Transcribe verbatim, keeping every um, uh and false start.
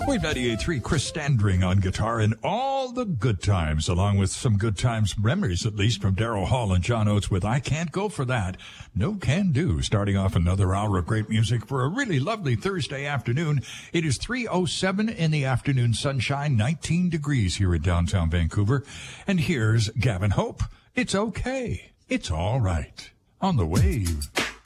Wave ninety-eight point three, Chris Standring on guitar, and all the good times, along with some good times memories, at least, from Daryl Hall and John Oates with I Can't Go For That. No Can Do, starting off another hour of great music for a really lovely Thursday afternoon. It is three oh seven in the afternoon sunshine, nineteen degrees here in downtown Vancouver. And here's Gavin Hope. It's okay. It's all right. On the Wave.